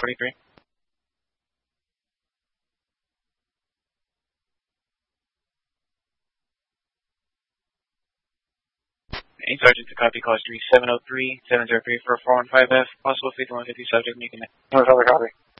43. Any Sergeant to copy, call 3703-703 for 415F, possible 5150 subject making it. No further copy.